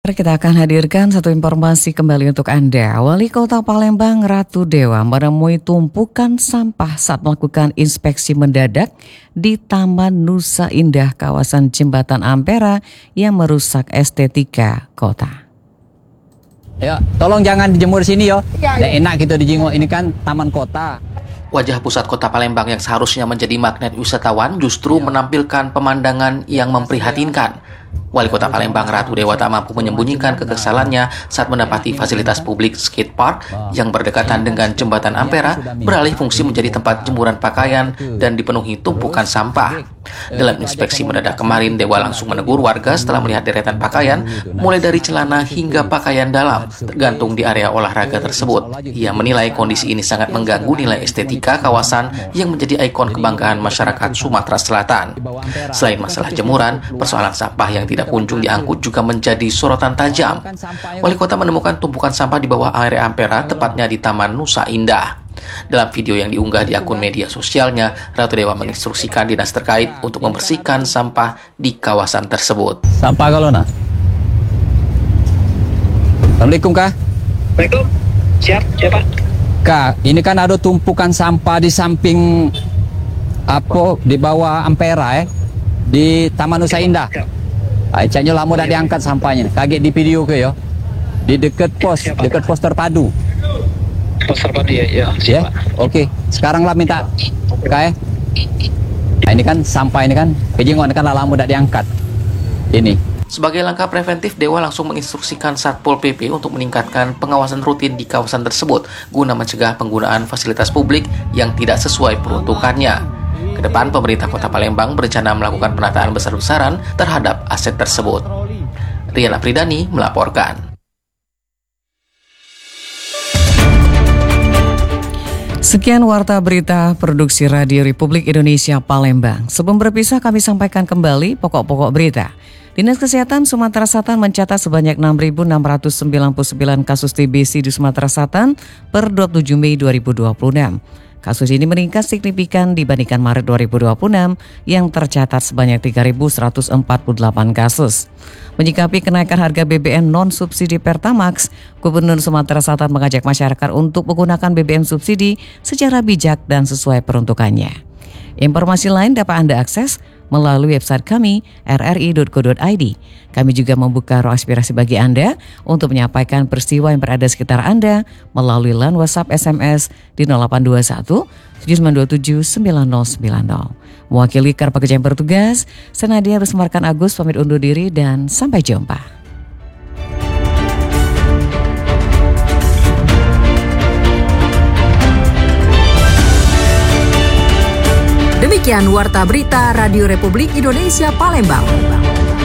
Kita akan hadirkan satu informasi kembali untuk Anda. Wali Kota Palembang Ratu Dewa menemui tumpukan sampah saat melakukan inspeksi mendadak di Taman Nusa Indah kawasan Jembatan Ampera yang merusak estetika kota. Ya, tolong jangan dijemur sini yo. Ya. Enak gitu dijenguk, ini kan taman kota. Wajah pusat kota Palembang yang seharusnya menjadi magnet wisatawan justru menampilkan pemandangan yang memprihatinkan. Wali Kota Palembang Ratu Dewa tak mampu menyembunyikan kekesalannya saat mendapati fasilitas publik skate park yang berdekatan dengan Jembatan Ampera beralih fungsi menjadi tempat jemuran pakaian dan dipenuhi tumpukan sampah. Dalam inspeksi mendadak kemarin, Dewa langsung menegur warga setelah melihat deretan pakaian, mulai dari celana hingga pakaian dalam, tergantung di area olahraga tersebut. Ia menilai kondisi ini sangat mengganggu nilai estetika kawasan yang menjadi ikon kebanggaan masyarakat Sumatera Selatan. Selain masalah jemuran, persoalan sampah yang tidak kunjung diangkut juga menjadi sorotan tajam. Wali Kota menemukan tumpukan sampah di bawah area Ampera, tepatnya di Taman Nusa Indah. Dalam video yang diunggah di akun media sosialnya, Ratu Dewa menginstruksikan dinas terkait untuk membersihkan sampah di kawasan tersebut. Sampah kalau nak. Assalamualaikum Kak. Waalaikumsalam. Siapa? Kak, ini kan ada tumpukan sampah di samping di bawah Ampera di Taman Nusa Indah. Caknya lama dah diangkat sampahnya. Kaget di video ke yo. Di dekat pos terpadu. Pos terpadu ya. Ya. Oke. Sekarang lah minta Kak. Nah, ini kan sampah ini kan kejenguk kan lama dah diangkat. Ini. Sebagai langkah preventif, Dewa langsung menginstruksikan Satpol PP untuk meningkatkan pengawasan rutin di kawasan tersebut guna mencegah penggunaan fasilitas publik yang tidak sesuai peruntukannya. Kedepan, pemerintah Kota Palembang berencana melakukan penataan besar-besaran terhadap aset tersebut. Rian Apridani melaporkan. Sekian Warta Berita Produksi Radio Republik Indonesia Palembang. Sebelum berpisah, kami sampaikan kembali pokok-pokok berita. Dinas Kesehatan Sumatera Selatan mencatat sebanyak 6.699 kasus TBC di Sumatera Selatan per 27 Mei 2026. Kasus ini meningkat signifikan dibandingkan Maret 2026 yang tercatat sebanyak 3.148 kasus. Menyikapi kenaikan harga BBM non-subsidi Pertamax, Gubernur Sumatera Selatan mengajak masyarakat untuk menggunakan BBM subsidi secara bijak dan sesuai peruntukannya. Informasi lain dapat Anda akses melalui website kami rri.co.id. Kami juga membuka ruang aspirasi bagi Anda untuk menyampaikan peristiwa yang berada sekitar Anda melalui line WhatsApp SMS di 0821 7927 9090. Mewakili para pekerja yang bertugas, saya Nadia Rusmarkan Agus pamit undur diri dan sampai jumpa. Demikian Warta Berita Radio Republik Indonesia Palembang.